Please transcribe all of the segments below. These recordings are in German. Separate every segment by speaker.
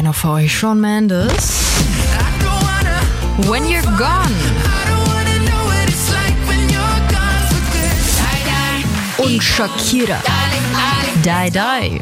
Speaker 1: noch für euch Shawn Mendes. When You're Gone. Und Shakira. Die, die.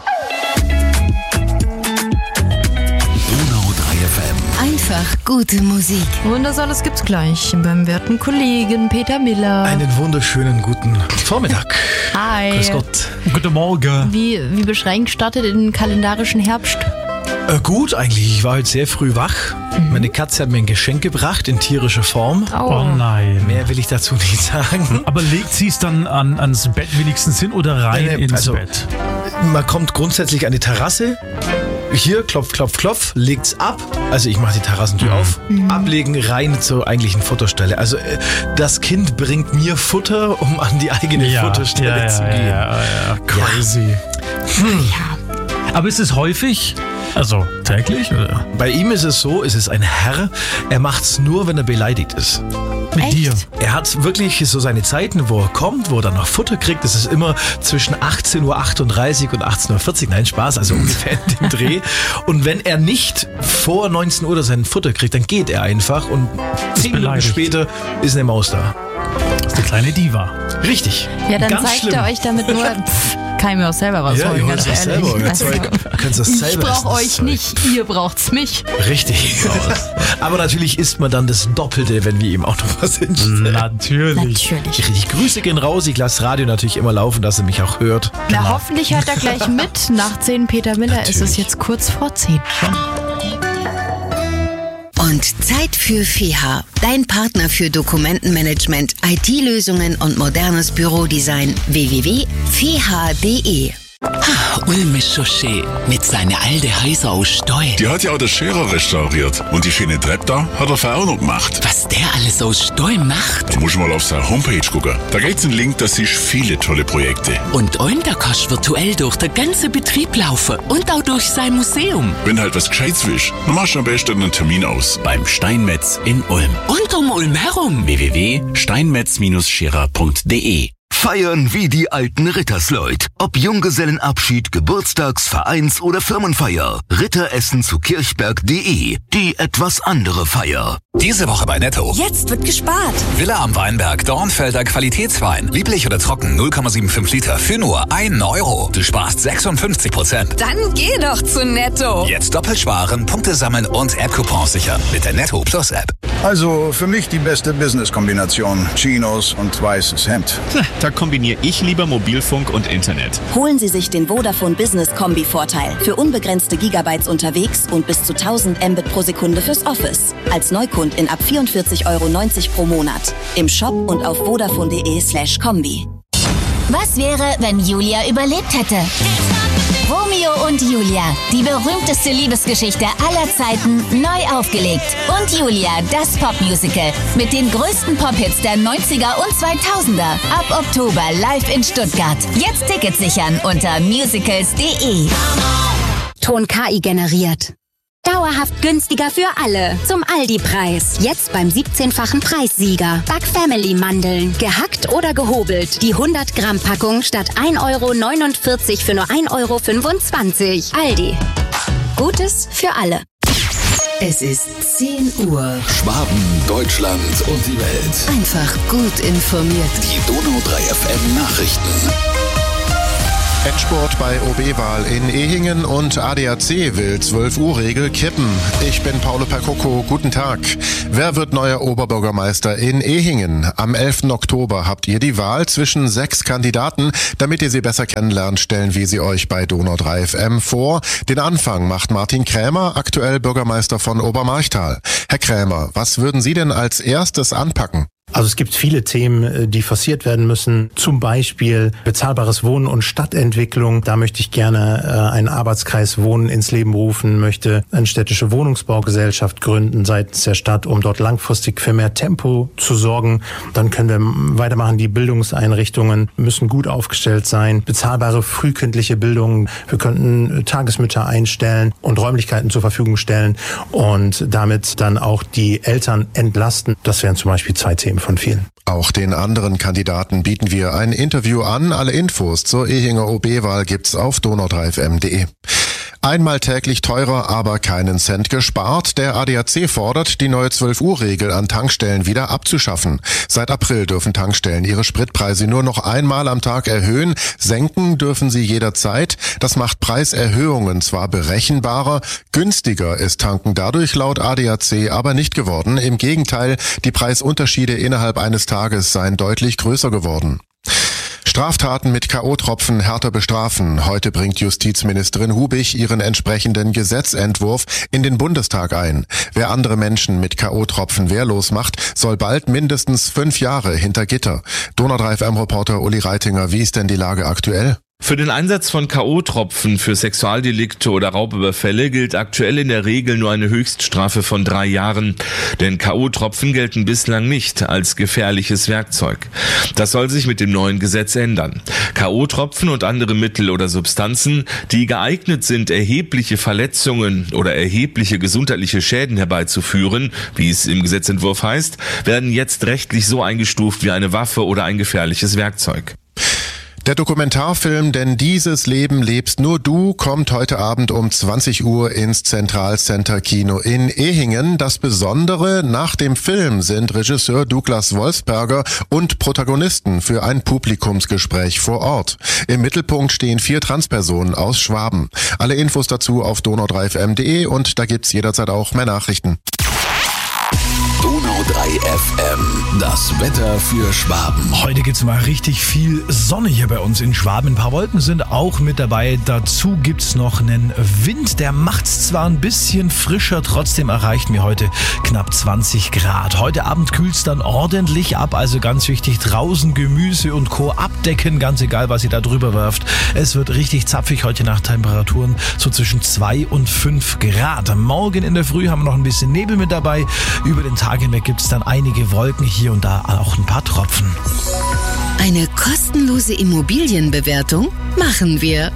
Speaker 2: Donau 3 FM.
Speaker 3: Einfach gute Musik.
Speaker 1: Und das alles gibt's gleich beim werten Kollegen Peter Miller.
Speaker 4: Einen wunderschönen guten Vormittag.
Speaker 1: Hi.
Speaker 4: Grüß Gott.
Speaker 5: Guten Morgen.
Speaker 1: Wie beschränkt startet in den kalendarischen Herbst?
Speaker 4: Gut eigentlich. Ich war heute sehr früh wach. Meine Katze hat mir ein Geschenk gebracht in tierischer Form.
Speaker 5: Oh nein.
Speaker 4: Mehr will ich dazu nicht sagen.
Speaker 5: Aber legt sie es dann ans Bett wenigstens hin oder rein ins Bett?
Speaker 4: Man kommt grundsätzlich an die Terrasse. Hier, klopf, klopf, klopf, legt's ab. Also ich mache die Terrassentür auf. Ablegen, rein zur eigentlichen Futterstelle. Also das Kind bringt mir Futter, um an die eigene Futterstelle zu gehen.
Speaker 5: Ja. Crazy. Aber ist es häufig? Also täglich, oder?
Speaker 4: Bei ihm ist es so, es ist ein Herr. Er macht's nur, wenn er beleidigt ist.
Speaker 5: Mit dir?
Speaker 4: Er hat wirklich so seine Zeiten, wo er kommt, wo er dann noch Futter kriegt. Das ist immer zwischen 18.38 Uhr und 18.40 Uhr. Nein, Spaß, also ungefähr in dem Dreh. Und wenn er nicht vor 19 Uhr sein Futter kriegt, dann geht er einfach und 10 Minuten später ist eine Maus da.
Speaker 5: Das ist eine kleine Diva.
Speaker 4: Richtig.
Speaker 1: Ja, dann
Speaker 4: Ganz
Speaker 1: zeigt
Speaker 4: schlimm.
Speaker 1: er euch damit nur, kann ich mir auch selber rausholen,
Speaker 4: Ja,
Speaker 1: ganz
Speaker 4: das
Speaker 1: ehrlich.
Speaker 4: selber.
Speaker 1: Also,
Speaker 4: Du kannst das
Speaker 1: ich
Speaker 4: selber
Speaker 1: brauche
Speaker 4: essen, das
Speaker 1: euch
Speaker 4: Zeug.
Speaker 1: nicht, ihr braucht's mich.
Speaker 4: Richtig. Aber natürlich isst man dann das Doppelte, wenn wir ihm auch noch was hinstellen.
Speaker 5: Natürlich.
Speaker 4: Richtig. Grüße gehen raus. Ich lasse Radio natürlich immer laufen, dass er mich auch hört.
Speaker 1: Na, hoffentlich hört er gleich mit. Nach 10 Peter Miller ist es
Speaker 4: Natürlich.
Speaker 1: jetzt kurz vor 10.
Speaker 3: Und Zeit für FEHA, dein Partner für Dokumentenmanagement, IT-Lösungen und modernes Bürodesign. www.feha.de.
Speaker 2: Ulm ist so schön. Mit seiner alten Häuser aus Steu.
Speaker 6: Die hat ja auch der Scherer restauriert. Und die schöne Treppe da hat er vorher auch noch gemacht.
Speaker 2: Was der alles aus Steu macht.
Speaker 6: Da muss ich mal auf seine Homepage gucken. Da gibt's einen Link, da siehst du viele tolle Projekte.
Speaker 2: Und da kannst du virtuell durch den ganzen Betrieb laufen. Und auch durch sein Museum.
Speaker 6: Wenn halt was Gescheites willst, dann machst du am besten einen Termin aus. Beim Steinmetz in Ulm.
Speaker 2: Und um Ulm herum.
Speaker 6: www.steinmetz-scherer.de
Speaker 7: Feiern wie die alten Rittersleut. Ob Junggesellenabschied, Geburtstags-, Vereins- oder Firmenfeier. Ritteressen zu kirchberg.de. Die etwas andere Feier.
Speaker 8: Diese Woche bei Netto.
Speaker 9: Jetzt wird gespart.
Speaker 8: Villa am Weinberg, Dornfelder Qualitätswein. Lieblich oder trocken, 0,75 Liter für nur 1 Euro. Du sparst 56%.
Speaker 9: Dann geh doch zu Netto.
Speaker 8: Jetzt doppelt sparen, Punkte sammeln und App-Coupons sichern mit der Netto Plus App.
Speaker 10: Also für mich die beste Business-Kombination. Chinos und weißes Hemd.
Speaker 11: Da kombiniere ich lieber Mobilfunk und Internet.
Speaker 9: Holen Sie sich den Vodafone Business Kombi-Vorteil. Für unbegrenzte Gigabytes unterwegs und bis zu 1000 Mbit pro Sekunde fürs Office. Als Neukundin ab 44,90 Euro pro Monat. Im Shop und auf vodafone.de/kombi.
Speaker 12: Was wäre, wenn Julia überlebt hätte? Romeo und Julia, die berühmteste Liebesgeschichte aller Zeiten, neu aufgelegt. Und Julia, das Popmusical mit den größten Pop-Hits der 90er und 2000er. Ab Oktober live in Stuttgart. Jetzt Tickets sichern unter musicals.de.
Speaker 13: Ton KI generiert. Dauerhaft günstiger für alle. Zum Aldi-Preis. Jetzt beim 17-fachen Preissieger. Back Family Mandeln. Gehackt oder gehobelt. Die 100-Gramm-Packung statt 1,49 Euro für nur 1,25 Euro. Aldi. Gutes für alle.
Speaker 3: Es ist 10 Uhr.
Speaker 2: Schwaben, Deutschland und die Welt.
Speaker 3: Einfach gut informiert.
Speaker 2: Die Donau 3 FM Nachrichten.
Speaker 14: Endspurt bei OB-Wahl in Ehingen und ADAC will 12-Uhr-Regel kippen. Ich bin Paolo Percoco, guten Tag. Wer wird neuer Oberbürgermeister in Ehingen? Am 11. Oktober habt ihr die Wahl zwischen 6 Kandidaten. Damit ihr sie besser kennenlernt, stellen wir sie euch bei Donau 3 FM vor. Den Anfang macht Martin Krämer, aktuell Bürgermeister von Obermarchtal. Herr Krämer, was würden Sie denn als erstes anpacken?
Speaker 15: Also es gibt viele Themen, die forciert werden müssen. Zum Beispiel bezahlbares Wohnen und Stadtentwicklung. Da möchte ich gerne einen Arbeitskreis Wohnen ins Leben rufen, möchte eine städtische Wohnungsbaugesellschaft gründen seitens der Stadt, um dort langfristig für mehr Tempo zu sorgen. Dann können wir weitermachen. Die Bildungseinrichtungen müssen gut aufgestellt sein. Bezahlbare frühkindliche Bildung. Wir könnten Tagesmütter einstellen und Räumlichkeiten zur Verfügung stellen und damit dann auch die Eltern entlasten. Das wären zum Beispiel 2 Themen von vielen.
Speaker 14: Auch den anderen Kandidaten bieten wir ein Interview an. Alle Infos zur Ehinger OB-Wahl gibt's auf donau3fm.de. Einmal täglich teurer, aber keinen Cent gespart. Der ADAC fordert, die neue 12-Uhr-Regel an Tankstellen wieder abzuschaffen. Seit April dürfen Tankstellen ihre Spritpreise nur noch einmal am Tag erhöhen. Senken dürfen sie jederzeit. Das macht Preiserhöhungen zwar berechenbarer, günstiger ist Tanken dadurch laut ADAC aber nicht geworden. Im Gegenteil, die Preisunterschiede innerhalb eines Tages seien deutlich größer geworden. Straftaten mit K.O.-Tropfen härter bestrafen. Heute bringt Justizministerin Hubich ihren entsprechenden Gesetzentwurf in den Bundestag ein. Wer andere Menschen mit K.O.-Tropfen wehrlos macht, soll bald mindestens 5 Jahre hinter Gitter. Donau 3 FM-Reporter Uli Reitinger, wie ist denn die Lage aktuell?
Speaker 16: Für den Einsatz von K.O.-Tropfen für Sexualdelikte oder Raubüberfälle gilt aktuell in der Regel nur eine Höchststrafe von 3 Jahren. Denn K.O.-Tropfen gelten bislang nicht als gefährliches Werkzeug. Das soll sich mit dem neuen Gesetz ändern. K.O.-Tropfen und andere Mittel oder Substanzen, die geeignet sind, erhebliche Verletzungen oder erhebliche gesundheitliche Schäden herbeizuführen, wie es im Gesetzentwurf heißt, werden jetzt rechtlich so eingestuft wie eine Waffe oder ein gefährliches Werkzeug.
Speaker 14: Der Dokumentarfilm Denn dieses Leben lebst nur du kommt heute Abend um 20 Uhr ins Zentralcenter Kino in Ehingen. Das Besondere, nach dem Film sind Regisseur Douglas Wolfsberger und Protagonisten für ein Publikumsgespräch vor Ort. Im Mittelpunkt stehen 4 Transpersonen aus Schwaben. Alle Infos dazu auf donau3fm.de und da gibt's jederzeit auch mehr Nachrichten.
Speaker 7: Donau 3 FM, das Wetter für Schwaben.
Speaker 4: Heute gibt's mal richtig viel Sonne hier bei uns in Schwaben. Ein paar Wolken sind auch mit dabei. Dazu gibt's noch einen Wind. Der macht's zwar ein bisschen frischer, trotzdem erreichen wir heute knapp 20 Grad. Heute Abend kühlt's dann ordentlich ab. Also ganz wichtig, draußen Gemüse und Co. abdecken, ganz egal, was ihr da drüber werft. Es wird richtig zapfig heute Nacht, Temperaturen so zwischen 2 und 5 Grad. Morgen in der Früh haben wir noch ein bisschen Nebel mit dabei. Über den Tag hinweg gibt es dann einige Wolken, hier und da auch ein paar Tropfen.
Speaker 3: Eine kostenlose Immobilienbewertung machen wir.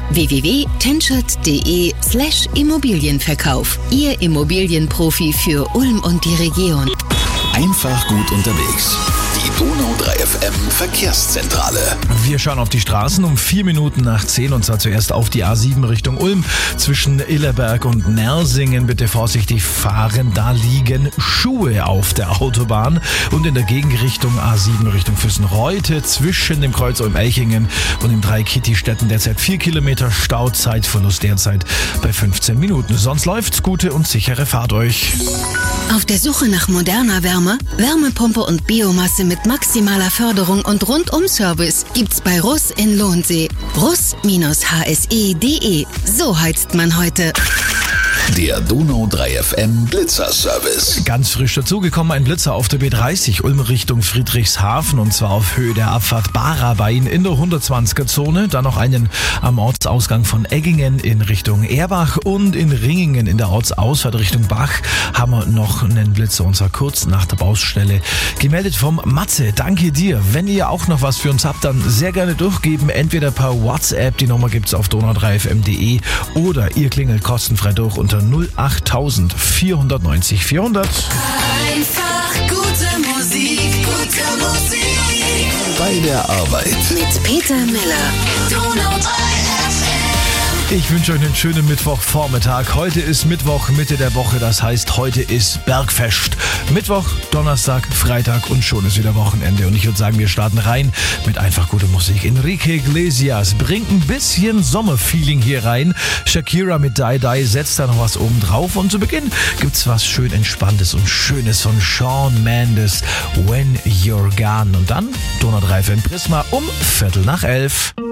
Speaker 3: www.tenschert.de/Immobilienverkauf. Ihr Immobilienprofi für Ulm und die Region.
Speaker 7: Einfach gut unterwegs. Die Donau 3 FM Verkehrszentrale.
Speaker 4: Wir schauen auf die Straßen um 4 Minuten nach 10 und zwar zuerst auf die A7 Richtung Ulm. Zwischen Illerberg und Nersingen bitte vorsichtig fahren. Da liegen Schuhe auf der Autobahn. Und in der Gegenrichtung A7 Richtung Füssenreute zwischen dem Kreuz Ulm-Elchingen und dem Dreieck Kittistetten derzeit 4 Kilometer Stau. Zeitverlust derzeit bei 15 Minuten. Sonst läuft's, gute und sichere Fahrt euch.
Speaker 3: Auf der Suche nach moderner Wärme, Wärmepumpe und Biomasse mit maximaler Förderung und Rundum-Service gibt's bei Russ in Lohnsee. Russ-hse.de. So heizt man heute.
Speaker 7: Der Donau 3 FM Blitzer-Service.
Speaker 4: Ganz frisch dazugekommen ein Blitzer auf der B30 Ulm Richtung Friedrichshafen und zwar auf Höhe der Abfahrt Barabein in der 120er-Zone. Dann noch einen am Ortsausgang von Eggingen in Richtung Erbach und in Ringingen in der Ortsausfahrt Richtung Bach haben wir noch einen Blitzer und zwar kurz nach der Baustelle. Gemeldet vom Matze. Danke dir. Wenn ihr auch noch was für uns habt, dann sehr gerne durchgeben. Entweder per WhatsApp, die Nummer gibt's auf donau3fm.de oder ihr klingelt kostenfrei durch unter 08000 490 400.
Speaker 2: Einfach gute Musik, gute Musik.
Speaker 7: Bei der Arbeit.
Speaker 3: Mit Peter Miller.
Speaker 2: Donau 3 FM.
Speaker 4: Ich wünsche euch einen schönen Mittwochvormittag. Heute ist Mittwoch, Mitte der Woche, das heißt, heute ist Bergfest. Mittwoch, Donnerstag, Freitag und schon ist wieder Wochenende. Und ich würde sagen, wir starten rein mit einfach guter Musik. Enrique Iglesias bringt ein bisschen Sommerfeeling hier rein. Shakira mit Die Die setzt da noch was oben drauf. Und zu Beginn gibt's was schön Entspanntes und Schönes von Shawn Mendes, When You're Gone. Und dann Donau 3 FM Prisma um 11:15.